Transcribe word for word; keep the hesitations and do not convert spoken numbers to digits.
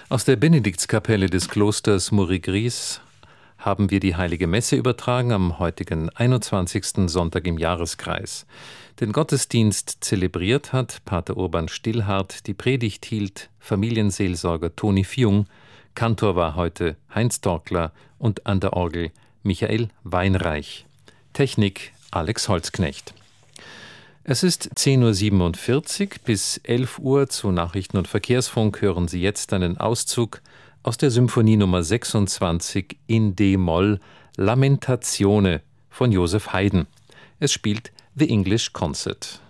Aus der Benediktskapelle des Klosters Muri-Gries haben wir die Heilige Messe übertragen am heutigen einundzwanzigsten Sonntag im Jahreskreis. Den Gottesdienst zelebriert hat Pater Urban Stillhardt, die Predigt hielt Familienseelsorger Toni Fjung, Kantor war heute Heinz Torkler und an der Orgel Michael Weinreich. Technik Alex Holzknecht. Es ist zehn Uhr siebenundvierzig, bis elf Uhr zu Nachrichten und Verkehrsfunk hören Sie jetzt einen Auszug aus der Symphonie Nummer sechsundzwanzig in D-Moll Lamentazione von Joseph Haydn. Es spielt The English Concert.